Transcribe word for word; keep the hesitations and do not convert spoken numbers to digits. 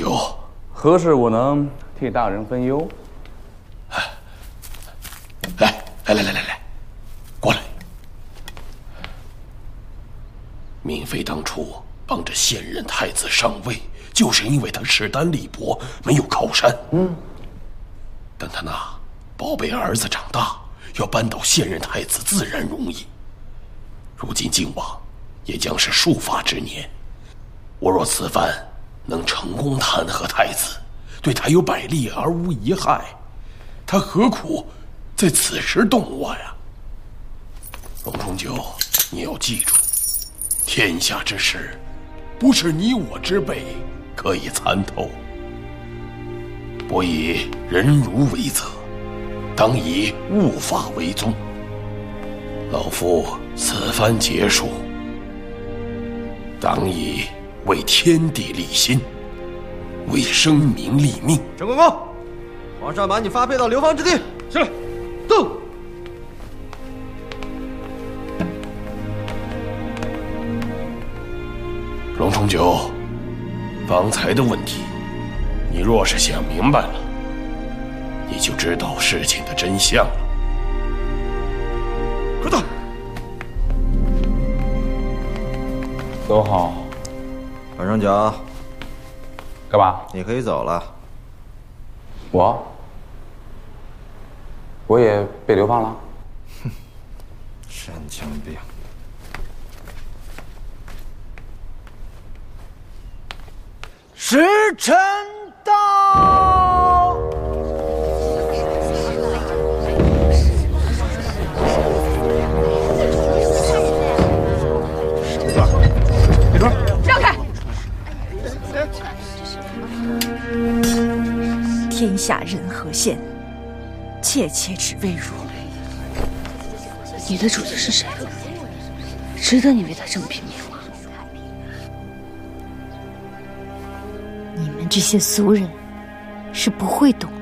九， 何事我能替大人分忧？ 来来来来来来，过来。闵妃当初帮着现任太子上位，就是因为他势单力薄，没有靠山。嗯。但他那宝贝儿子长大，要扳倒现任太子自然容易。如今靖王也将是束发之年，我若此番能成功弹劾太子，对他有百利而无一害，他何苦在此时动我呀？龙重九，你要记住，天下之事，不是你我之辈可以参透。不以人儒为则，当以物法为宗。老夫此番结束，当以为天地立心，为生民立命。 陈公公，皇上把你发配到流放之地。 起来， 动。 龙重九，方才的问题，你若是想明白了，你就知道事情的真相了。快走！ 走好。 晚上九， 干嘛？ 你可以走了。 我？我也被流放了？ 哼，神经病！ 时辰到。 别抓！ 让开！天下人和县，切切只为汝。 你的主子是谁？值得你为他这么拼命吗？ 你们这些俗人是不会懂的。